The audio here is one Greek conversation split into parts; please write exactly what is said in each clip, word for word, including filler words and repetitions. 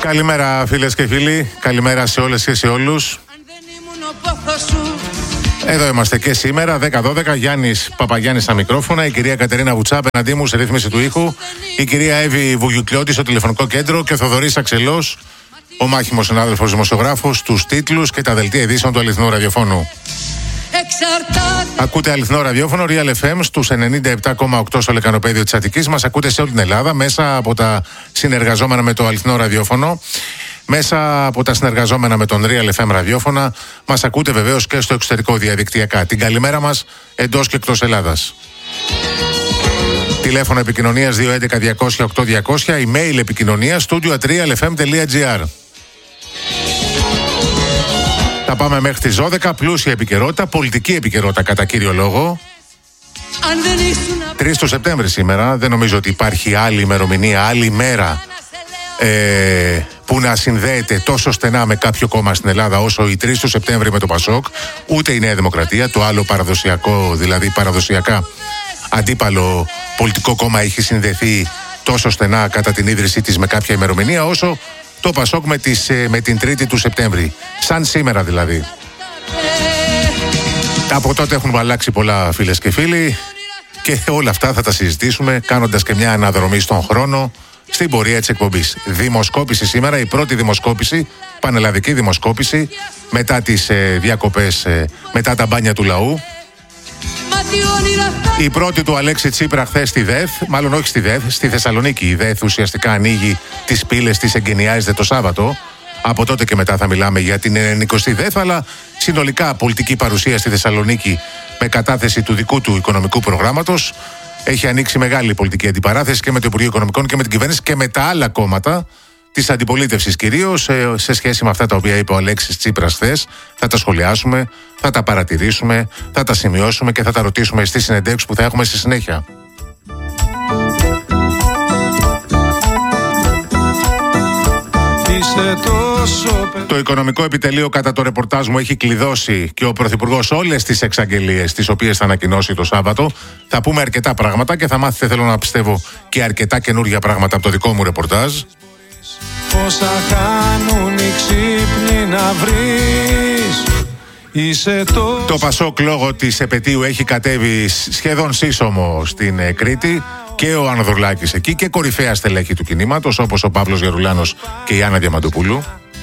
Καλημέρα φίλες και φίλοι, καλημέρα σε όλες και σε όλους. Εδώ είμαστε και σήμερα, δέκα δώδεκα, Γιάννης Παπαγιάννης στα μικρόφωνα, η κυρία Κατερίνα Βουτσά απέναντί μου σε ρύθμιση του ήχου, η κυρία Εύη Βουγιουκλιώτη στο τηλεφωνικό κέντρο και ο Θοδωρής Αξελός, ο μάχημος συνάδελφος δημοσιογράφος, τους τίτλους και τα δελτία ειδήσεων του αληθινού ραδιοφώνου. Εξαρτάται. Ακούτε αληθινό ραδιόφωνο Real εφ εμ στους ενενήντα επτά κόμμα οκτώ στο λεκανοπέδιο της Αττικής. Μας ακούτε σε όλη την Ελλάδα μέσα από τα συνεργαζόμενα με το αληθινό ραδιόφωνο, μέσα από τα συνεργαζόμενα με τον Real εφ εμ ραδιόφωνα. Μας ακούτε βεβαίως και στο εξωτερικό διαδικτυακά. Την καλημέρα μας εντός και εκτός Ελλάδας. Τηλέφωνο επικοινωνίας δύο έντεκα διακόσια οκτώ διακόσια, email επικοινωνίας studio at realfm τελεία gr. Θα πάμε μέχρι τις δώδεκα, πλούσια επικαιρότητα, πολιτική επικαιρότητα κατά κύριο λόγο. τρεις του Σεπτέμβρη σήμερα, δεν νομίζω ότι υπάρχει άλλη ημερομηνία, άλλη μέρα ε, που να συνδέεται τόσο στενά με κάποιο κόμμα στην Ελλάδα όσο η τρεις του Σεπτέμβρη με το Πασόκ, ούτε η Νέα Δημοκρατία, το άλλο παραδοσιακό, δηλαδή παραδοσιακά αντίπαλο πολιτικό κόμμα έχει συνδεθεί τόσο στενά κατά την ίδρυσή της με κάποια ημερομηνία όσο το Πασόκ με, τις, με την τρίτη του Σεπτέμβρη. Σαν σήμερα δηλαδή. Από τότε έχουν αλλάξει πολλά φίλες και φίλοι και όλα αυτά θα τα συζητήσουμε κάνοντας και μια αναδρομή στον χρόνο στην πορεία της εκπομπής. Δημοσκόπηση σήμερα, η πρώτη δημοσκόπηση, πανελλαδική δημοσκόπηση μετά τις ε, διακοπές, ε, μετά τα μπάνια του λαού. Η πρώτη του Αλέξη Τσίπρα χθες στη ΔΕΘ, μάλλον όχι στη ΔΕΘ, στη Θεσσαλονίκη. Η ΔΕΘ ουσιαστικά ανοίγει τις πύλες της, εγκαινιάζεται το Σάββατο. Από τότε και μετά θα μιλάμε για την ενενηκοστή ΔΕΘ, αλλά συνολικά πολιτική παρουσία στη Θεσσαλονίκη με κατάθεση του δικού του οικονομικού προγράμματος. Έχει ανοίξει μεγάλη πολιτική αντιπαράθεση και με το Υπουργείο Οικονομικών και με την κυβέρνηση και με τα άλλα κόμματα της αντιπολίτευσης κυρίως, σε, σε σχέση με αυτά τα οποία είπε ο Αλέξης Τσίπρας χθες. Θα τα σχολιάσουμε, θα τα παρατηρήσουμε, θα τα σημειώσουμε και θα τα ρωτήσουμε στις συνεντεύξεις που θα έχουμε στη συνέχεια. Το οικονομικό επιτελείο κατά το ρεπορτάζ μου έχει κλειδώσει και ο Πρωθυπουργός όλες τις εξαγγελίες τις οποίες θα ανακοινώσει το Σάββατο. Θα πούμε αρκετά πράγματα και θα μάθετε, θέλω να πιστεύω, και αρκετά καινούργια πράγματα από το δικό μου ρεπορτάζ. Όσα χάνουν οι ξύπνοι να βρεις. Είσαι το... το Πασόκ λόγω της επετείου έχει κατέβει σχεδόν σύσσωμο στην ε, Κρήτη και ο Ανδρουλάκης εκεί και κορυφαία στελέχη του κινήματος όπως ο Παύλος Γερουλάνος και η Άννα Διαμαντοπούλου.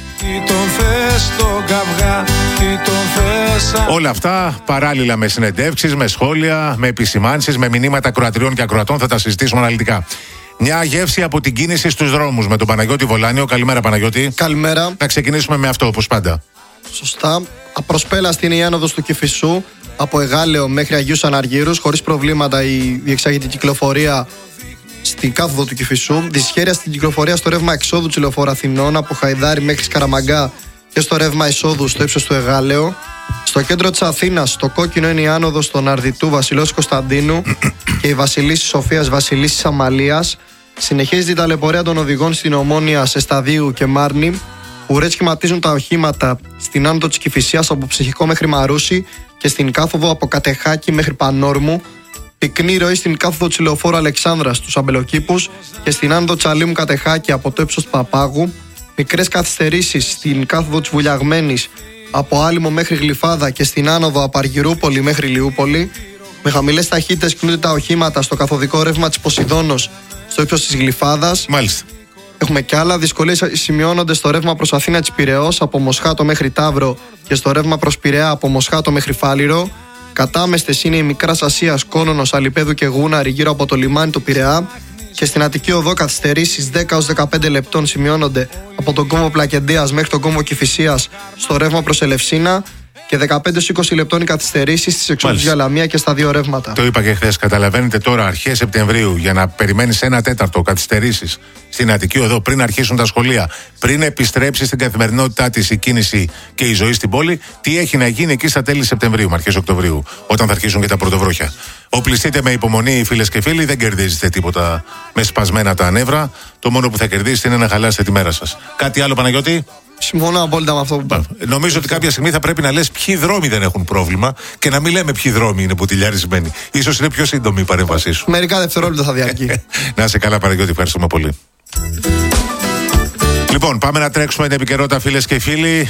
Όλα αυτά παράλληλα με συνεντεύξεις, με σχόλια, με επισημάνσεις, με μηνύματα ακροατριών και ακροατών θα τα συζητήσουμε αναλυτικά. Μια γεύση από την κίνηση στους δρόμους με τον Παναγιώτη Βολάνιο. Καλημέρα Παναγιώτη. Καλημέρα. Να ξεκινήσουμε με αυτό όπως πάντα. Σωστά. Απροσπέλαστη είναι η άνοδος του Κηφισού από Εγάλεο μέχρι Αγίους Αναργύρους. Χωρίς προβλήματα η διεξάγεται κυκλοφορία στην κάθοδο του Κηφισού. Δυσχέρεια στην κυκλοφορία στο ρεύμα εξόδου της Λεωφόρου Αθηνών από Χαϊδάρη μέχρι Σκαραμαγκά και στο ρεύμα εισόδου στο ύψος του Εγάλεο. Στο κέντρο της Αθήνας το κόκκινο είναι η άνοδος των Αρδιτού Βασιλός Κωνσταντίνου και η Βασιλίσσης Σοφίας Βασιλίσσης Αμαλίας. Συνεχίζει την ταλαιπωρία των οδηγών στην Ομόνια, σε Σταδίου και Μάρνη. Ουρές σχηματίζουν τα οχήματα στην άνοδο της Κηφισίας από Ψυχικό μέχρι Μαρούσι και στην κάθοδο από Κατεχάκη μέχρι Πανόρμου. Πυκνή ροή στην κάθοδο της Λεωφόρου Αλεξάνδρας στους Αμπελοκήπους και στην άνοδο Τσαλίμου Κατεχάκη από το ύψος του Παπάγου. Μικρές καθυστερήσεις στην κάθοδο της Βουλιαγμένης από Άλυμο μέχρι Γλυφάδα και στην άνοδο από Αργυρούπολη μέχρι Λιούπολη. Με χαμηλές ταχύτητες κινούνται τα οχήματα στο καθοδικό ρεύμα της Ποσειδώνος στο ύψος της Γλυφάδας. Μάλιστα. Έχουμε και άλλα. Δυσκολίες σημειώνονται στο ρεύμα προς Αθήνα της Πειραιώς από Μοσχάτο μέχρι Ταύρο και στο ρεύμα προς Πειραιά από Μοσχάτο μέχρι Φάληρο. Κατάμεστες είναι η Μικράς Ασίας, Κόνονος, Αλιπέδου και Γούναρη γύρω από το λιμάνι του Πειραιά. Και στην Αττική Οδό καθυστερήσεις δέκα έως δεκαπέντε λεπτών σημειώνονται από τον κόμβο Πλακεντίας μέχρι τον κόμβο Κηφισίας στο ρεύμα προς Ελευσίνα. Και δεκαπέντε έως είκοσι λεπτών οι καθυστερήσεις στις εξόδους για Λαμία και στα δύο ρεύματα. Το είπα και χθες. Καταλαβαίνετε τώρα, αρχές Σεπτεμβρίου, για να περιμένεις ένα τέταρτο καθυστερήσεις στην Αττική Οδό πριν αρχίσουν τα σχολεία, πριν επιστρέψει στην καθημερινότητά της η κίνηση και η ζωή στην πόλη, τι έχει να γίνει εκεί στα τέλη Σεπτεμβρίου, με αρχές Οκτωβρίου, όταν θα αρχίσουν και τα πρωτοβρόχια. Οπλιστείτε με υπομονή, φίλες και φίλοι, δεν κερδίζετε τίποτα με σπασμένα τα νεύρα. Το μόνο που θα κερδίσετε είναι να χαλάσετε τη μέρα σας. Κάτι άλλο, Παναγιώτη? Συμφωνώ απόλυτα με αυτό που είπα. Νομίζω ότι κάποια στιγμή θα πρέπει να λες ποιοι δρόμοι δεν έχουν πρόβλημα και να μην λέμε ποιοι δρόμοι είναι πουτιλιαρισμένοι. Ίσως είναι πιο σύντομη η παρέμβασή σου. Μερικά δευτερόλεπτα θα διαρκεί. Να είσαι καλά, Παναγιώτη, ευχαριστούμε πολύ. Λοιπόν, πάμε να τρέξουμε την επικαιρότητα, φίλες και φίλοι.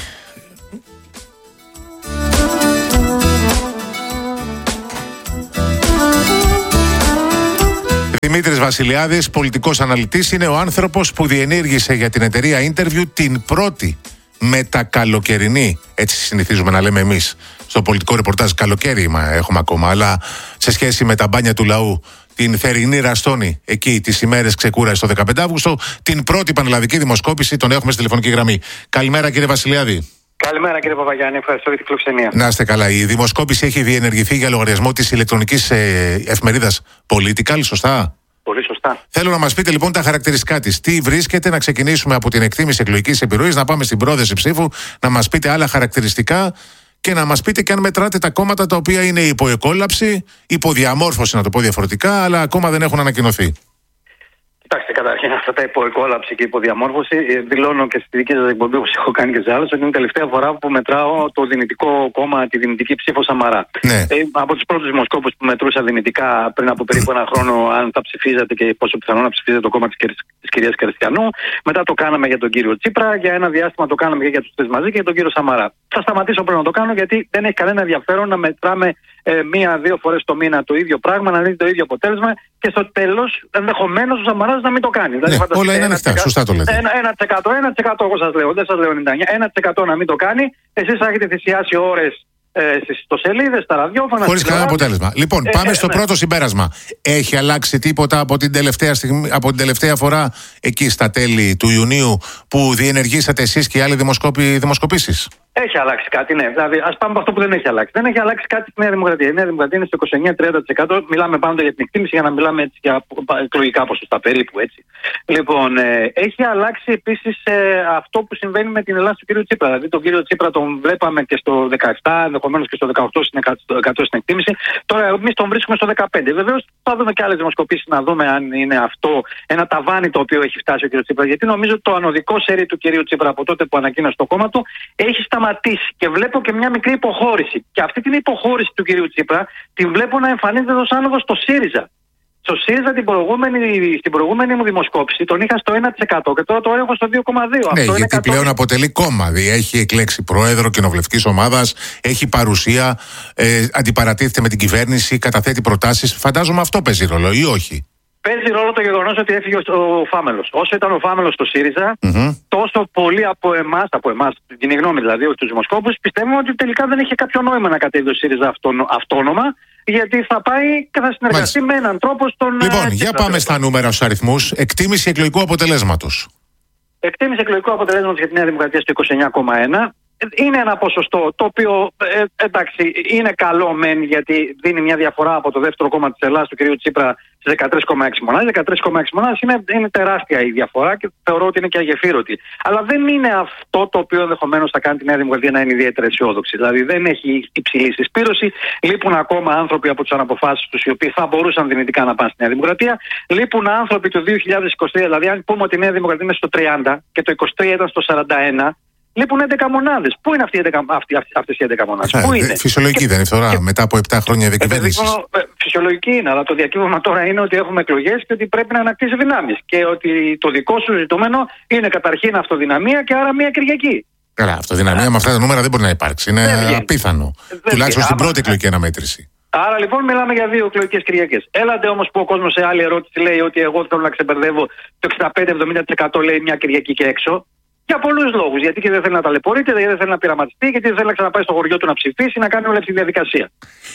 Δημήτρης Βασιλιάδης, πολιτικός αναλυτής, είναι ο άνθρωπος που διενήργησε για την εταιρεία Interview την πρώτη μετακαλοκαιρινή, έτσι συνηθίζουμε να λέμε εμείς στο πολιτικό ρεπορτάζ, καλοκαίρι έχουμε ακόμα, αλλά σε σχέση με τα μπάνια του λαού, την θερινή Ραστόνη, εκεί τις ημέρες ξεκούραση το δεκαπέντε Αυγούστου, την πρώτη πανελλαδική δημοσκόπηση, τον έχουμε στη τηλεφωνική γραμμή. Καλημέρα, κύριε Βασιλιάδη. Καλημέρα, κύριε Παπαγιάννη, ευχαριστώ για την φιλοξενία. Να είστε καλά. Η δημοσκόπηση έχει διενεργηθεί για λογαριασμό της ηλεκτρονικής ε, εφημερίδας Political, σωστά? Πολύ σωστά. Θέλω να μας πείτε λοιπόν τα χαρακτηριστικά της. Τι βρίσκεται, να ξεκινήσουμε από την εκτίμηση εκλογικής επιρροής, να πάμε στην πρόθεση ψήφου, να μας πείτε άλλα χαρακτηριστικά και να μας πείτε και αν μετράτε τα κόμματα τα οποία είναι υποεκόλαψη, υποδιαμόρφωση, να το πω διαφορετικά, αλλά ακόμα δεν έχουν ανακοινωθεί. Κοιτάξτε, καταρχήν αυτά τα υποεκόλαψη και υποδιαμόρφωση, δηλώνω και στη δική σας εκπομπή, όπως έχω κάνει και σε άλλες, ότι είναι η τελευταία φορά που μετράω το δυνητικό κόμμα, τη δυνητική ψήφο Σαμαρά. Ναι. Ε, από τους πρώτους δημοσκόπους που μετρούσα δυνητικά πριν από περίπου ένα χρόνο, αν θα ψηφίζατε και πόσο πιθανό να ψηφίζετε το κόμμα της, της κυρίας Κριστιανού. Μετά το κάναμε για τον κύριο Τσίπρα, για ένα διάστημα το κάναμε και για τους τρεις μαζί και για τον κύριο Σαμαρά. Θα σταματήσω πριν να το κάνω, γιατί δεν έχει κανένα ενδιαφέρον να μετράμε ε, μία-δύο φορές το μήνα το ίδιο πράγμα, να δείτε το ίδιο αποτέλεσμα και στο τέλος ενδεχομένως ο Σαμαράς να μην το κάνει. Ναι, δηλαδή, όλα είναι ανοιχτά, σωστά το λέτε. ένα τοις εκατό, ένα τοις εκατό εγώ σας λέω, δεν σας λέω ενενήντα εννιά τοις εκατό, ένα τοις εκατό να μην το κάνει, εσείς θα έχετε θυσιάσει ώρες ε, στις ιστοσελίδες, στα ραδιόφωνα. Χωρίς κανένα αποτέλεσμα. Λοιπόν, ε, πάμε ε, στο ναι. πρώτο συμπέρασμα. Έχει αλλάξει τίποτα από την, τελευταία στιγμή, από την τελευταία φορά εκεί στα τέλη του Ιουνίου που διενεργήσατε εσείς και οι άλλοι δημοσκοπήσεις? Έχει αλλάξει κάτι, ναι. Δηλαδή, ας πάμε από αυτό που δεν έχει αλλάξει. Δεν έχει αλλάξει κάτι στη Νέα Δημοκρατία. Η Νέα Δημοκρατία είναι στο είκοσι εννιά με τριάντα τοις εκατό. Μιλάμε πάντα για την εκτίμηση, για να μιλάμε έτσι για εκλογικά ποσοστά, περίπου έτσι. Λοιπόν, ε, έχει αλλάξει επίσης ε, αυτό που συμβαίνει με την Ελλάδα του κ. Τσίπρα. Δηλαδή, τον κύριο Τσίπρα τον βλέπαμε και στο δεκαεπτά, ενδεχομένως και στο δεκαοκτώ στην εκτίμηση. Τώρα, εμείς τον βρίσκουμε στο δεκαπέντε. Βεβαίως, θα δούμε και άλλες δημοσκοπήσεις να δούμε αν είναι αυτό ένα ταβάνι το οποίο έχει φτάσει ο κ. Τσίπρα. Γιατί νομίζω το ανωδικό σερί του κ. Τσίπρα από τότε που ανακοίνωσε το κόμμα του έχει σταματήσει. Και βλέπω και μια μικρή υποχώρηση. Και αυτή την υποχώρηση του κυρίου Τσίπρα την βλέπω να εμφανίζεται ως άνοδος στο ΣΥΡΙΖΑ. Στο ΣΥΡΙΖΑ την προηγούμενη, στην προηγούμενη μου δημοσκόπηση τον είχα στο ένα τοις εκατό και τώρα το έχω στο δύο κόμμα δύο. Ναι, αυτό γιατί είναι πλέον αποτελεί κόμμα. Δηλαδή έχει εκλέξει πρόεδρο κοινοβουλευτικής ομάδας, έχει παρουσία, ε, αντιπαρατίθεται με την κυβέρνηση, καταθέτει προτάσεις. Φαντάζομαι αυτό παίζει ρόλο ή όχι? Παίζει ρόλο το γεγονός ότι έφυγε ο Φάμελος. Όσο ήταν ο Φάμελος στο ΣΥΡΙΖΑ, mm-hmm. τόσο πολλοί από εμάς, από εμάς, την κοινή γνώμη δηλαδή, όχι τους δημοσκόπους, πιστεύουμε ότι τελικά δεν είχε κάποιο νόημα να κατέβει ο ΣΥΡΙΖΑ αυτόνο, αυτόνομα, γιατί θα πάει και θα συνεργαστεί Μάλιστα. με έναν τρόπο στον. Λοιπόν, για πάμε στα νούμερα, στους αριθμούς. Εκτίμηση εκλογικού αποτελέσματος. Εκτίμηση εκλογικού αποτελέσματος για τη Νέα Δημοκρατία στο είκοσι εννιά κόμμα ένα. Είναι ένα ποσοστό το οποίο ε, εντάξει είναι καλό μεν, γιατί δίνει μια διαφορά από το δεύτερο κόμμα της Ελλάδας του κ. Τσίπρα στις δεκατρείς κόμμα έξι μονάδες. δεκατρείς κόμμα έξι μονάδες είναι, είναι τεράστια η διαφορά και θεωρώ ότι είναι και αγεφύρωτη. Αλλά δεν είναι αυτό το οποίο ενδεχομένως θα κάνει τη Νέα Δημοκρατία να είναι ιδιαίτερα αισιόδοξη. Δηλαδή δεν έχει υψηλή συσπήρωση. Λείπουν ακόμα άνθρωποι από τις αναποφάσεις τους οι οποίοι θα μπορούσαν δυνητικά να πάνε στη Νέα Δημοκρατία. Λείπουν άνθρωποι του δύο χιλιάδες είκοσι τρία. Δηλαδή, αν πούμε ότι η Νέα Δημοκρατία είναι στο τριάντα και το είκοσι τρία ήταν στο σαράντα ένα. Λείπουν έντεκα μονάδες. Πού είναι αυτοί, αυτοί, αυτές οι έντεκα μονάδες? Πού είναι? Φυσιολογική και, δεν είναι φθορά και, μετά από επτά χρόνια διακυβέρνηση. Ε, φυσιολογική είναι, αλλά το διακύβευμα τώρα είναι ότι έχουμε εκλογές και ότι πρέπει να ανακτήσει δυνάμεις. Και ότι το δικό σου ζητούμενο είναι καταρχήν αυτοδυναμία και άρα μια Κυριακή. Καλά, αυτοδυναμία με αυτά τα νούμερα δεν μπορεί να υπάρξει. Είναι δεν απίθανο. Δεν Τουλάχιστον στην πρώτη εκλογική αναμέτρηση. Άρα λοιπόν μιλάμε για δύο εκλογικές Κυριακές. Έλατε όμως που ο κόσμος σε άλλη ερώτηση λέει ότι εγώ θέλω να ξεμπερδεύω το εξήντα πέντε με εβδομήντα τοις εκατό λέει μια Κυριακή και έξω. Για πολλούς λόγους. Γιατί και δεν θέλει να ταλαιπωρείται, γιατί δεν θέλει να πειραματιστεί, γιατί δεν θέλει να ξαναπάει στο χωριό του να ψηφίσει, να κάνει όλη αυτή τη διαδικασία.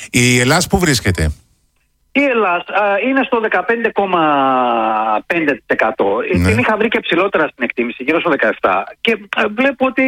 Η Ελλάς που βρίσκεται? Η Ελλάς α, είναι στο δεκαπέντε κόμμα πέντε τοις εκατό. Ναι. Την είχα βρει και ψηλότερα στην εκτίμηση, γύρω στο δεκαεπτά τοις εκατό. Και α, βλέπω ότι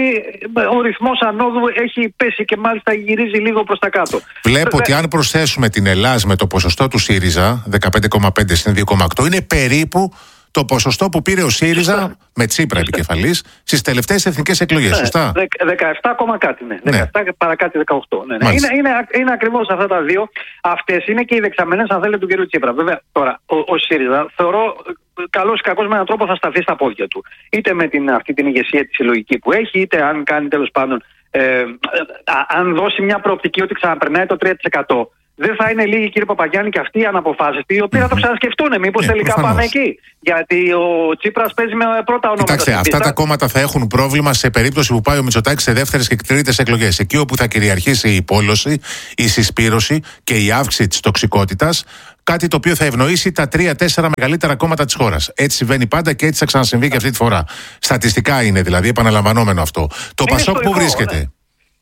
ο ρυθμός ανόδου έχει πέσει και μάλιστα γυρίζει λίγο προς τα κάτω. Βλέπω ότι αν προσθέσουμε την Ελλάς με το ποσοστό του ΣΥΡΙΖΑ, δεκαπέντε κόμμα πέντε στην δύο κόμμα οκτώ, είναι περίπου το ποσοστό που πήρε ο ΣΥΡΙΖΑ σωστά. Με Τσίπρα επικεφαλής στις τελευταίες εθνικές εκλογές. Ναι, σωστά. δεκαεπτά κόμμα κάτι, ναι. ναι. δεκαεπτά παρακάτω δεκαοκτώ. Ναι, ναι. Είναι, είναι, είναι ακριβώς αυτά τα δύο. Αυτές είναι και οι δεξαμενές, αν θέλετε, του κ. Τσίπρα. Βέβαια, τώρα, ο, ο ΣΥΡΙΖΑ θεωρώ καλώς ή κακώς με έναν τρόπο θα σταθεί στα πόδια του. Είτε με την, αυτή την ηγεσία τη συλλογική που έχει, είτε αν κάνει τέλος πάντων. Ε, αν δώσει μια προοπτική ότι ξαναπερνάει το τρία τοις εκατό. δεν θα είναι λίγοι, κύριε Παπαγιάννη, και αυτοί οι αναποφάσιστοι, οι οποίοι mm-hmm. θα το ξανασκεφτούν. Μήπως yeah, τελικά προφανώς. πάμε εκεί. Γιατί ο Τσίπρας παίζει με πρώτα ονόματα. Κοιτάξτε, αυτά τα κόμματα θα έχουν πρόβλημα σε περίπτωση που πάει ο Μητσοτάκης σε δεύτερες και τρίτες εκλογές. Εκεί όπου θα κυριαρχήσει η πόλωση, η συσπήρωση και η αύξηση της τοξικότητας. Κάτι το οποίο θα ευνοήσει τα τρία-τέσσερα μεγαλύτερα κόμματα της χώρας. Έτσι συμβαίνει πάντα και έτσι θα ξανασυμβεί και αυτή τη φορά. Στατιστικά είναι δηλαδή, επαναλαμβανόμενο αυτό. Το είναι Πασόκ που βρίσκεται. Ναι.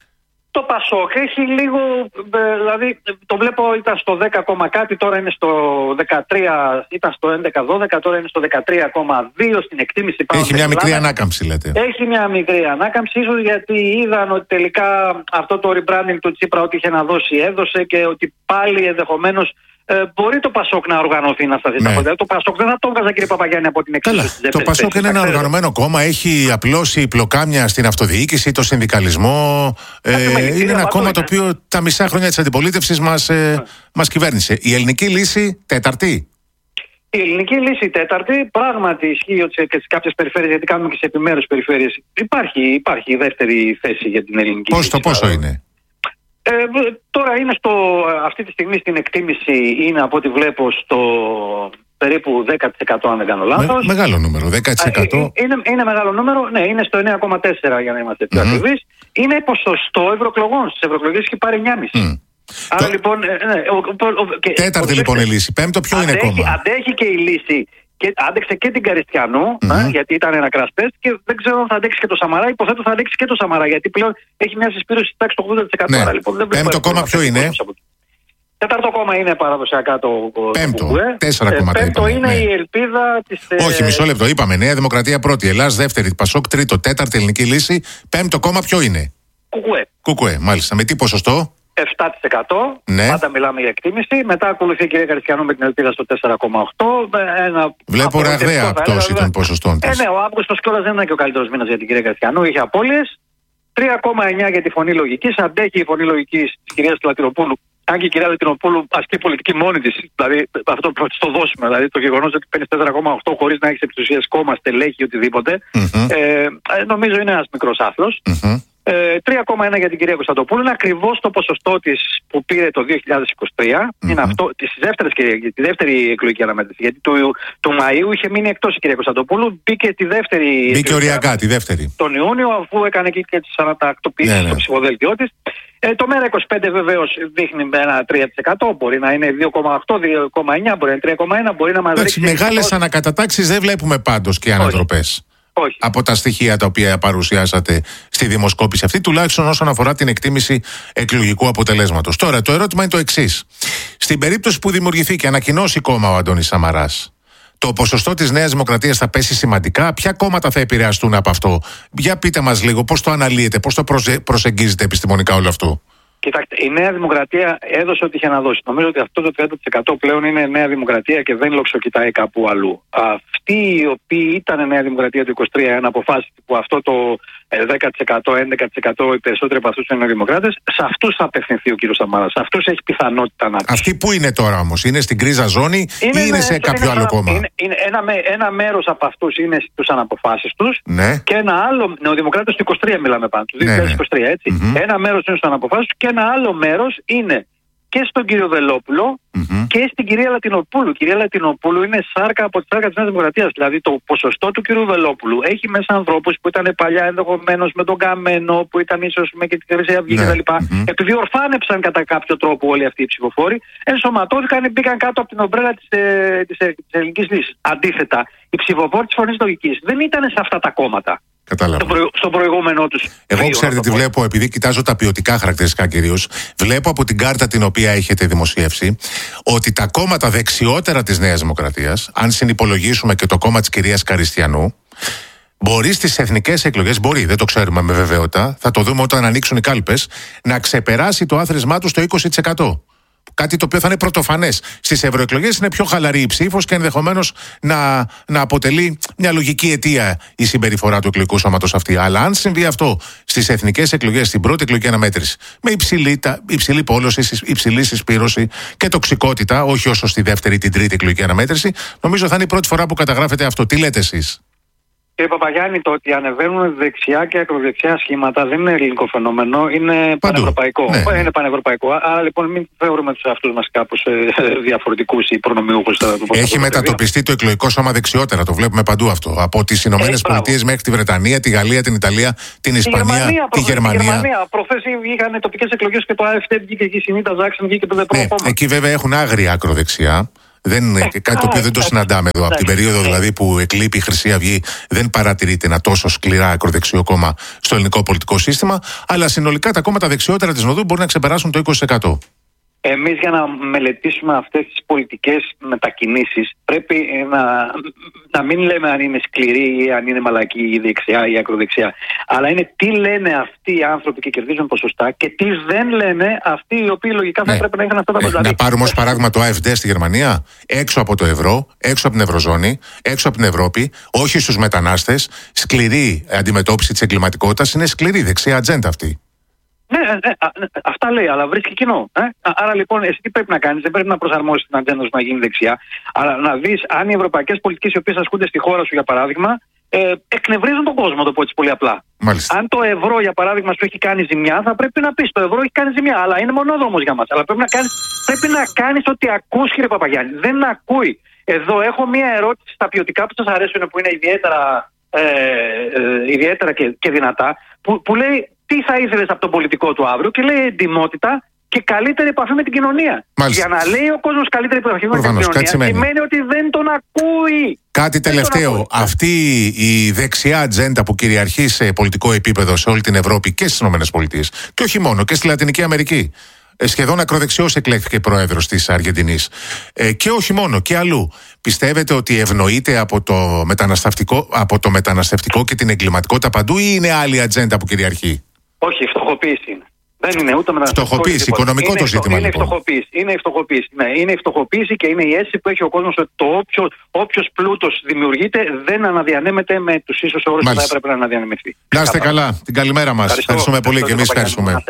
Το Πασόκ έχει λίγο, δηλαδή το βλέπω ήταν στο δέκα κάτι, τώρα είναι στο δεκατρία, ήταν στο έντεκα δώδεκα, τώρα είναι στο δεκατρία κόμμα δύο στην εκτίμηση. Έχει μια μικρή ανάκαμψη, λέτε. Έχει μια μικρή ανάκαμψη, ίσως γιατί είδαν ότι τελικά αυτό το rebranding του Τσίπρα, ό,τι είχε να δώσει έδωσε και ότι πάλι ενδεχομένως Ε, μπορεί το Πασόκ να οργανωθεί, να σταθεί στα πόδια. Το Πασόκ δεν θα το έβγαζα, κύριε Παπαγιάννη, από την εξήγηση. Το Πασόκ είναι ένα οργανωμένο κόμμα, έχει απλώσει πλοκάμια στην αυτοδιοίκηση, το συνδικαλισμό. Ε, είναι, είναι ένα κόμμα είναι. το οποίο τα μισά χρόνια της αντιπολίτευσης μας, ε, μας κυβέρνησε. Η ελληνική λύση τέταρτη. Η ελληνική λύση τέταρτη, πράγματι ισχύει ότι και σε κάποιες περιφέρειες, γιατί κάνουμε και σε επιμέρους περιφέρειες, υπάρχει, υπάρχει η δεύτερη θέση για την ελληνική Πώς, λύση. Το πόσο είναι? Ε, τώρα είναι στο, αυτή τη στιγμή στην εκτίμηση είναι από ό,τι βλέπω στο περίπου δέκα τοις εκατό αν δεν κάνω λάθος. Με, μεγάλο νούμερο, δέκα τοις εκατό. Ε, είναι, είναι μεγάλο νούμερο, ναι, είναι στο εννέα κόμμα τέσσερα για να είμαστε πιο mm-hmm. ακριβείς. Είναι ποσοστό ευρωεκλογών. Στις ευρωεκλογές έχει πάρει εννιά κόμμα πέντε. Mm. Άρα το... λοιπόν. Ναι, ο, ο, ο, ο, και, Τέταρτη ο, λοιπόν η λύση. Πέμπτο ποιο αντέχει, είναι κόμμα? Αντέχει και η λύση. Και άντεξε και την Καριστιανού, mm-hmm. ε, γιατί ήταν ένα crash test, και δεν ξέρω αν θα αντέξει και το Σαμαρά. Υποθέτω θα αντέξει και το Σαμαρά, γιατί πλέον έχει μια συσπήρωση τάξη του ογδόντα τοις εκατό. Ναι. Άρα, λοιπόν, δεν Πέμπτο κόμμα ποιο είναι? Τέταρτο κόμμα είναι παραδοσιακά το. Πέμπτο. Το Τέσσερα κόμματα. Πέμπτο είπαμε, είναι ναι. η ελπίδα της. Όχι, μισό λεπτό. Είπαμε Νέα Δημοκρατία πρώτη, Ελλάς δεύτερη, Πασόκ τρίτο, τέταρτη ελληνική λύση. Πέμπτο κόμμα ποιο είναι? Κουκουέ. Κουκουέ, μάλιστα. Με τι ποσοστό? επτά τοις εκατό. Ναι. Πάντα μιλάμε για εκτίμηση. Μετά ακολουθεί η κυρία Καριστιανού με την ελπίδα στο τέσσερα κόμμα οκτώ. Ένα Βλέπω ραγδαία πτώση των ποσοστών της. Ε, ναι, ο Αύγουστος κιόλας δεν είναι και ο καλύτερος μήνας για την κυρία Καριστιανού. Είχε απώλειες. τρία κόμμα εννιά για τη φωνή λογικής. Αντέχει η φωνή λογικής της κυρίας Λατινοπούλου. Αν και η κυρία Λατινοπούλου ασκεί πολιτική μόνη της. Δηλαδή αυτό που θα το δώσουμε. Δηλαδή το γεγονός ότι παίρνει τέσσερα κόμμα οκτώ χωρίς να έχει εξουσίες κόμμα, στελέχη, οτιδήποτε. Mm-hmm. Ε, νομίζω είναι ένας μικρός άθλος. Mm-hmm. Ε, τρία κόμμα ένα για την κυρία Κωνσταντοπούλου. Είναι ακριβώς το ποσοστό της που πήρε το δύο χιλιάδες είκοσι τρία. Mm-hmm. Είναι αυτό της δεύτερης, τη δεύτερη εκλογική αναμέτρηση. Γιατί του, του Μαΐου είχε μείνει εκτός η κυρία Κωνσταντοπούλου. Μπήκε τη δεύτερη. Μπήκε οριακά τη δεύτερη. Τον Ιούνιο, αφού έκανε εκεί και τις ανατακτοποιήσεις ναι, ναι. στο ψηφοδέλτιό της. Ε, το ΜΕΡΑ είκοσι πέντε βεβαίως δείχνει ένα τρία τοις εκατό. Μπορεί να είναι δύο κόμμα οκτώ, δύο κόμμα εννιά, μπορεί να είναι τρία κόμμα ένα. Μπορεί να μας ρίξει. Μεγάλες ανακατατάξεις δεν βλέπουμε πάντως και ανατροπές. Όχι. Από τα στοιχεία τα οποία παρουσιάσατε στη δημοσκόπηση αυτή, τουλάχιστον όσον αφορά την εκτίμηση εκλογικού αποτελέσματος. Τώρα, το ερώτημα είναι το εξής. Στην περίπτωση που δημιουργηθεί και ανακοινώσει κόμμα ο Αντώνης Σαμαράς, το ποσοστό της Νέας Δημοκρατίας θα πέσει σημαντικά. Ποια κόμματα θα επηρεαστούν από αυτό? Για πείτε μας λίγο πώς το αναλύετε, πώς το προσεγγίζετε επιστημονικά όλο αυτό. Κοιτάξτε, η Νέα Δημοκρατία έδωσε ό,τι είχε να δώσει. Νομίζω ότι αυτό το τριάντα τοις εκατό πλέον είναι Νέα Δημοκρατία και δεν λοξοκοιτάει κάπου αλλού. Αυτοί οι οποίοι ήταν Νέα Δημοκρατία του είκοσι τρία, αν αποφάσισε που αυτό το δέκα τοις εκατό, έντεκα τοις εκατό οι περισσότεροι από αυτούς είναι Νεοδημοκράτες, σε αυτούς θα απευθυνθεί ο κ. Σαμαράς. Σε αυτούς έχει πιθανότητα να πει. Αυτοί που είναι τώρα όμως, είναι στην κρίζα ζώνη είναι, ή είναι σε είναι, κάποιο είναι, άλλο κόμμα? Είναι, είναι ένα, ένα μέρος από αυτούς είναι στους αναποφάσιστους ναι. και ένα άλλο. Νεοδημοκράτες του είκοσι τρία μιλάμε πάνω, του δύο χιλιάδες είκοσι τρία, έτσι. Mm-hmm. Ένα μέρος είναι στους αναποφάσιστους και ένα άλλο μέρος είναι και στον κύριο Βελόπουλο mm-hmm. και στην κυρία Λατινοπούλου. Η κυρία Λατινοπούλου είναι σάρκα από τη σάρκα της Νέας Δημοκρατίας. Δηλαδή το ποσοστό του κύριου Βελόπουλου έχει μέσα ανθρώπους που ήταν παλιά ενδεχομένως με τον Καμένο, που ήταν ίσως με και τη Χρυσή Αυγή ναι. κτλ. Mm-hmm. Επειδή ορφάνεψαν κατά κάποιο τρόπο όλοι αυτοί οι ψηφοφόροι, ενσωματώθηκαν ή μπήκαν κάτω από την ομπρέλα της, ε, της, ε, της ελληνικής λύσης. Αντίθετα, οι ψηφοφόροι της Φωνής Λογικής δεν ήταν σε αυτά τα κόμματα. Στο, προηγ... στο προηγούμενό τους. Εγώ βίο, ξέρετε τι βλέπω, επειδή κοιτάζω τα ποιοτικά χαρακτηριστικά κυρίως, βλέπω από την κάρτα την οποία έχετε δημοσιεύσει ότι τα κόμματα δεξιότερα της Νέας Δημοκρατίας, αν συνυπολογίσουμε και το κόμμα της κυρίας Καριστιανού, μπορεί στις εθνικές εκλογές, μπορεί, δεν το ξέρουμε με βεβαιότητα, θα το δούμε όταν ανοίξουν οι κάλπες, να ξεπεράσει το άθροισμά του στο είκοσι τοις εκατό. Κάτι το οποίο θα είναι πρωτοφανές. Στις ευρωεκλογές είναι πιο χαλαρή η ψήφος και ενδεχομένως να, να αποτελεί μια λογική αιτία η συμπεριφορά του εκλογικού σώματος αυτή. Αλλά αν συμβεί αυτό στις εθνικές εκλογές, στην πρώτη εκλογική αναμέτρηση, με υψηλή, τα, υψηλή πόλωση, υψηλή συσπήρωση και τοξικότητα, όχι όσο στη δεύτερη ή την τρίτη εκλογική αναμέτρηση, νομίζω θα είναι η πρώτη φορά που καταγράφεται αυτό. Τι λέτε εσείς? Κύριε Παπαγιάννη, το ότι ανεβαίνουν δεξιά και ακροδεξιά σχήματα δεν είναι ελληνικό φαινόμενο, είναι Παντού. πανευρωπαϊκό. Ναι. Είναι πανευρωπαϊκό. Άρα λοιπόν μην θεωρούμε τους εαυτούς μας κάπως ε, διαφορετικούς ή προνομιούχους. Έχει μετατοπιστεί το εκλογικό σώμα δεξιότερα, το βλέπουμε παντού αυτό. Από τις Ηνωμένες Πολιτείες μέχρι τη Βρετανία, τη Γαλλία, την Ιταλία, την Ισπανία, Γερμανία, τη Γερμανία. Γερμανία. Προχθές είχαν τοπικές εκλογές και το AfD βγήκε εκεί, η Συνίτα Ζάξεν βγήκε το δεύτερο Ναι, κόμμα. εκεί βέβαια έχουν άγρια ακροδεξιά. Δεν είναι Ε, κάτι το οποίο δεν το συναντάμε εδώ. Από την περίοδο δηλαδή που εκλείπει η Χρυσή Αυγή, δεν παρατηρείται ένα τόσο σκληρά ακροδεξιό κόμμα στο ελληνικό πολιτικό σύστημα. Αλλά συνολικά τα κόμματα δεξιότερα της Νοδού μπορεί να ξεπεράσουν το είκοσι τοις εκατό. Εμείς για να μελετήσουμε αυτές τις πολιτικές μετακινήσεις πρέπει να, να μην λέμε αν είναι σκληρή ή αν είναι μαλακή ή δεξιά ή ακροδεξιά, αλλά είναι τι λένε αυτοί οι άνθρωποι και κερδίζουν ποσοστά και τι δεν λένε αυτοί οι οποίοι λογικά θα Ναι. πρέπει να είχαν αυτά τα Ε, ποσοστά. να πάρουμε ως παράδειγμα το AfD στη Γερμανία, έξω από το ευρώ, έξω από την Ευρωζώνη, έξω από την Ευρώπη, όχι στους μετανάστες, σκληρή αντιμετώπιση της εγκληματικότητας, είναι σκληρή δεξιά ατζέντα αυτή. Ναι, ναι, ναι, α, ναι, αυτά λέει, αλλά βρίσκει κοινό. Ε? Άρα λοιπόν, εσύ τι πρέπει να κάνεις, δεν πρέπει να προσαρμόσεις την ατζέντα σου να γίνει δεξιά, αλλά να δεις αν οι ευρωπαϊκές πολιτικές οι οποίες ασκούνται στη χώρα σου, για παράδειγμα, ε, εκνευρίζουν τον κόσμο, το πω έτσι πολύ απλά. Μάλιστα. Αν το ευρώ, για παράδειγμα, σου έχει κάνει ζημιά, θα πρέπει να πεις το ευρώ έχει κάνει ζημιά, αλλά είναι μονόδρομος για μας. Αλλά πρέπει να κάνεις, πρέπει να κάνεις ό,τι ακούς, κύριε Παπαγιάννη. Δεν ακούει. Εδώ έχω μία ερώτηση στα ποιοτικά που σας αρέσουν, που είναι ιδιαίτερα, ε, ε, ιδιαίτερα και, και δυνατά, που, που λέει. Τι θα ήθελες από τον πολιτικό του αύριο, και λέει εντιμότητα και καλύτερη επαφή με την κοινωνία. Μάλιστα. Για να λέει ο κόσμος καλύτερη επαφή με την κοινωνία, σημαίνει. σημαίνει ότι δεν τον ακούει. Κάτι τελευταίο. Αυτή η δεξιά ατζέντα που κυριαρχεί σε πολιτικό επίπεδο σε όλη την Ευρώπη και στις ΗΠΑ, και όχι μόνο, και στη Λατινική Αμερική. Σχεδόν ακροδεξιός εκλέχθηκε πρόεδρος της Αργεντινής. Ε, και όχι μόνο, και αλλού. Πιστεύετε ότι ευνοείται από το μεταναστευτικό, από το μεταναστευτικό και την εγκληματικότητα παντού, ή είναι άλλη ατζέντα που κυριαρχεί? Όχι, η φτωχοποίηση είναι. Δεν είναι ούτε μεταναστευτικό. Φτωχοποίηση, οικονομικό είναι το ζήτημα. Είναι η Λοιπόν. φτωχοποίηση. Είναι η φτωχοποίηση. Ναι, είναι η φτωχοποίηση και είναι η αίσθηση που έχει ο κόσμος ότι το όποιο, όποιος πλούτος δημιουργείται δεν αναδιανέμεται με τους ίσους όρους που θα έπρεπε να αναδιανεμηθεί. Να είστε καλά. Την καλημέρα μας. Ευχαριστούμε πολύ και εμείς ευχαριστούμε.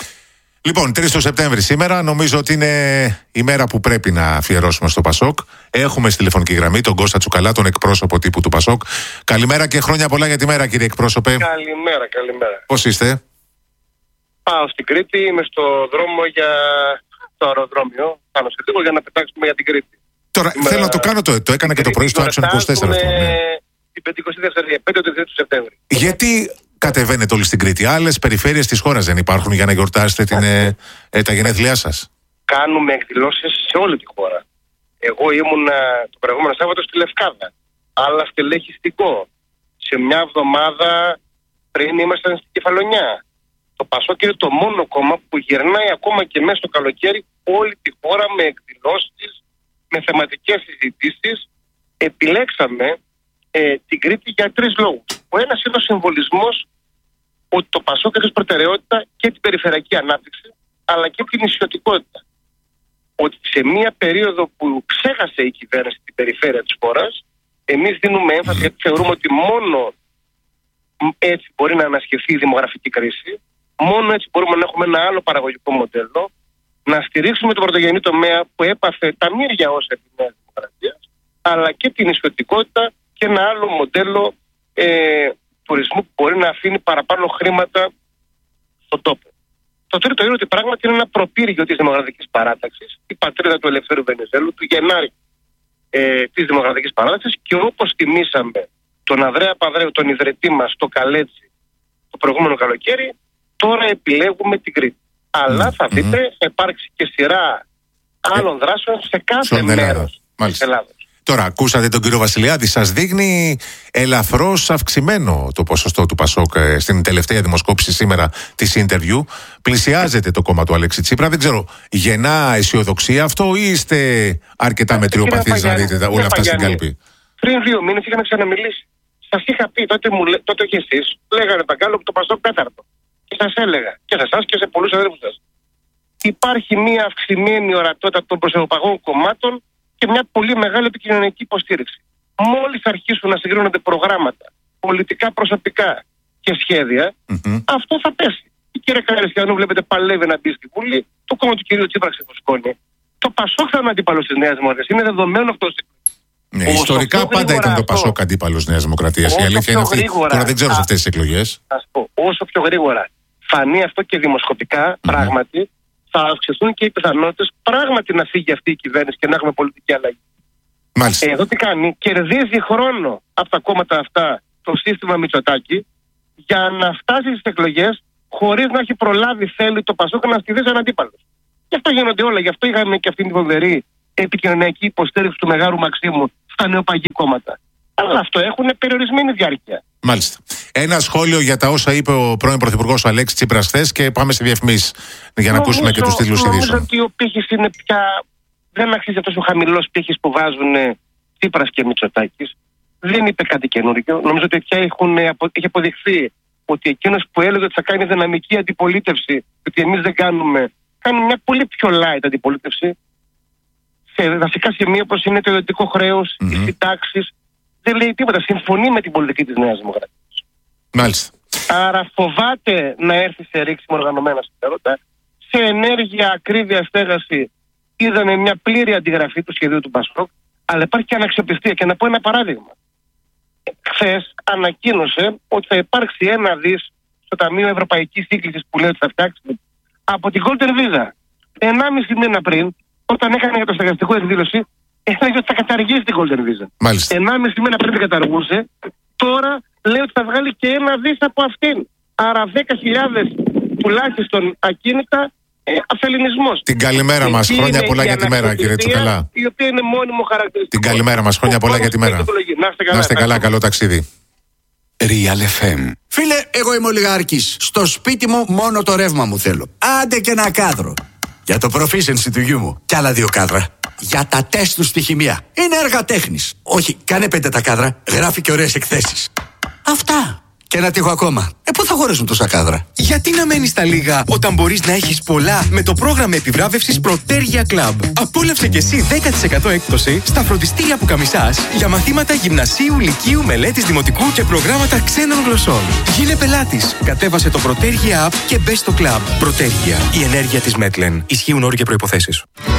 Λοιπόν, τρεις το Σεπτέμβρη σήμερα. Νομίζω ότι είναι η μέρα που πρέπει να αφιερώσουμε στο Πασόκ. Έχουμε στη τηλεφωνική γραμμή τον Κώστα Τσουκαλά, τον εκπρόσωπο τύπου του Πασόκ. Καλημέρα και χρόνια πολλά για τη μέρα, κύριε εκπρόσωπε. Καλημέρα, καλημέρα. Πώς είστε? Πάω στην Κρήτη, είμαι στο δρόμο για το αεροδρόμιο. Πάνω σε λίγο για να πετάξουμε για την Κρήτη. Τώρα Είμαι... θέλω να το κάνω, το, το έκανα και το πρωί στο Άξιον είκοσι τέσσερα. Αυτό, ναι. Την πεντηκοστή δεύτερη, πέντε του Σεπτέμβρη. Γιατί κατεβαίνετε όλοι στην Κρήτη? Άλλες περιφέρειες της χώρας δεν υπάρχουν για να γιορτάσετε την, ε, ε, τα γενέθλιά σας? Κάνουμε εκδηλώσεις σε όλη τη χώρα. Εγώ ήμουν το προηγούμενο Σάββατο στη Λευκάδα. Άλλα στελεχιστικό. Σε μια εβδομάδα πριν ήμασταν στην Κεφαλονιά. Το Πασόκ είναι το μόνο κόμμα που γυρνάει ακόμα και μέσα στο καλοκαίρι όλη τη χώρα με εκδηλώσεις, με θεματικές συζητήσεις. Επιλέξαμε ε, την Κρήτη για τρεις λόγους. Ο ένας είναι ο συμβολισμός ότι το Πασόκ έχει προτεραιότητα και την περιφερειακή ανάπτυξη, αλλά και την νησιωτικότητα. Ότι σε μια περίοδο που ξέχασε η κυβέρνηση την περιφέρεια της χώρας, εμείς δίνουμε έμφαση γιατί θεωρούμε ότι μόνο έτσι μπορεί να ανασχεθεί η δημογραφική κρίση, μόνο έτσι μπορούμε να έχουμε ένα άλλο παραγωγικό μοντέλο, να στηρίξουμε τον πρωτογενή τομέα που έπαθε τα μύρια όσα τη νέα δημοκρατία, αλλά και την νησιωτικότητα και ένα άλλο μοντέλο ε, τουρισμού που μπορεί να αφήνει παραπάνω χρήματα στον τόπο. Το τρίτο είναι ότι πράγματι είναι ένα προπύργιο της δημοκρατικής παράταξης, η πατρίδα του Ελευθέρου Βενιζέλου, του Γενάρη ε, της δημοκρατικής παράταξης, και όπως τιμήσαμε τον Ανδρέα Παδρέου, τον ιδρυτή μας, το Καλέτσι, το προηγούμενο καλοκαίρι, τώρα επιλέγουμε την Κρήτη. Αλλά θα δείτε, θα υπάρξει και σειρά άλλων δράσεων σε κάθε μέρος της Ελλάδας. Τώρα, ακούσατε τον κύριο Βασιλιάδη, σας δείχνει ελαφρώς αυξημένο το ποσοστό του Πασόκ στην τελευταία δημοσκόπηση σήμερα της interview. Πλησιάζεται το κόμμα του Αλέξη Τσίπρα. Δεν ξέρω, γεννά αισιοδοξία αυτό ή είστε αρκετά μετριοπαθείς να δείτε όλα αυτά στην κάλπη? Πριν δύο μήνες είχαμε ξαναμιλήσει. Σας είχα πει τότε, μου, τότε και εσείς, λέγανε τα γκάλωπ το Πασόκ τέταρτο. Και σας έλεγα, και σε εσάς και σε πολλούς αδέρφους σας, υπάρχει μια αυξημένη ορατότητα των προσωπικών κομμάτων και μια πολύ μεγάλη επικοινωνιακή υποστήριξη. Μόλις αρχίσουν να συγκρίνονται προγράμματα, πολιτικά, προσωπικά και σχέδια, mm-hmm. αυτό θα πέσει. Η κυρία Καραϊσκιανού, βλέπετε, παλεύει να μπει στη Βουλή, το κόμμα του κυρίου Τσίπρα ξεφουσκώνει. Το Πασόκ θα είναι αντίπαλος της Νέας Δημοκρατίας. Είναι δεδομένο αυτό. Ναι, ιστορικά πάντα ήταν το Πασόκ αντίπαλος Νέας Δημοκρατίας. Η αλήθεια είναι αυτή. Γρήγορα, Τώρα δεν ξέρω σε αυτές τις εκλογές. Ας πω, όσο πιο γρήγορα φανεί αυτό και δημοσκοπικά, mm-hmm. πράγματι, θα αυξηθούν και οι πιθανότητες πράγματι να φύγει αυτή η κυβέρνηση και να έχουμε πολιτική αλλαγή. Μάλιστα. Εδώ τι κάνει, κερδίζει χρόνο από τα κόμματα αυτά το σύστημα Μητσοτάκη για να φτάσει στις εκλογές χωρίς να έχει προλάβει θέλει το Πασόκ να στηθεί σαν αντίπαλος. Γι' αυτό γίνονται όλα, γι' αυτό είχαμε και αυτή την φοβερή επικοινωνιακή υποστήριξη του Μεγάρου Μαξίμου στα νεοπαγή κόμματα. Αλλά αυτό έχουν περιορισμένη διάρκεια. Μάλιστα. Ένα σχόλιο για τα όσα είπε ο πρώην Πρωθυπουργός Αλέξης Τσίπρας χθες και πάμε σε διαφημίσεις για να ακούσουμε και τους τίτλους ειδήσεων. Νομίζω ότι ο πύχης είναι πια. Δεν αξίζει αυτός ο χαμηλός πύχης που βάζουν Τσίπρας και Μητσοτάκης. Δεν είπε κάτι καινούργιο. Νομίζω ότι πια έχουν, έχει αποδειχθεί ότι εκείνος που έλεγε ότι θα κάνει δυναμική αντιπολίτευση, ότι εμείς δεν κάνουμε, κάνει μια πολύ πιο light αντιπολίτευση σε βασικά σημεία όπως είναι το ιδιωτικό χρέος, mm-hmm. οι συντάξεις. Δεν λέει τίποτα. Συμφωνεί με την πολιτική της Νέας Δημοκρατίας. Μάλιστα. Άρα φοβάται να έρθει σε ρίξιμο οργανωμένα συμφέροντα. Σε ενέργεια, ακρίβεια, στέγαση είδαμε μια πλήρη αντιγραφή του σχεδίου του Πασόκ, αλλά υπάρχει και αναξιοπιστία. Και να πω ένα παράδειγμα. Χθες ανακοίνωσε ότι θα υπάρξει ένα δις στο Ταμείο Ευρωπαϊκής Σύγκλησης που λέει ότι θα φτιάξει από την Golden Visa. Ενάμιση μήνα πριν, όταν έκανε για το στεγαστικό εκδήλωση, έλεγε ότι θα καταργήσει την Golden Visa. Μάλιστα. Ενάμιση μήνα πριν την καταργούσε, τώρα λέει ότι θα βγάλει και ένα δις από αυτήν. Άρα δέκα χιλιάδες τουλάχιστον ακίνητα. Ε, αφελινισμός. Την καλημέρα μας. Χρόνια πολλά για τη μέρα, κύριε Τσουκαλά. Η οποία είναι μόνιμο χαρακτηριστικό. Την καλημέρα μας. Χρόνια πολλά για τη μέρα. Να είστε καλά. Να είστε καλά, καλό ταξίδι. Real εφ εμ. Φίλε, εγώ είμαι ολιγάρχης. Στο σπίτι μου μόνο το ρεύμα μου θέλω. Άντε και ένα κάδρο. Για το proficiency του γιού μου. Κι άλλα δύο κάδρα. Για τα τεστ του στη χημεία. Είναι έργα τέχνης. Όχι, κάνε πέντε τα κάδρα. Γράφει και ωραίες εκθέσεις. Αυτά. Και ένα τείχο ακόμα. Ε, πού θα χωρέσουν τόσα κάδρα. Γιατί να μένεις στα λίγα όταν μπορείς να έχεις πολλά με το πρόγραμμα επιβράβευσης Protergia Club. Απόλαυσε και εσύ δέκα τοις εκατό έκπτωση στα φροντιστήρια που καμισάς για μαθήματα γυμνασίου, λυκείου, μελέτης δημοτικού και προγράμματα ξένων γλωσσών. Γίνε πελάτης. Κατέβασε το Protergia App και μπες στο club. Protergia. Η ενέργεια της Μέτλεν. Ισχύουν όροι και προϋποθέσεις.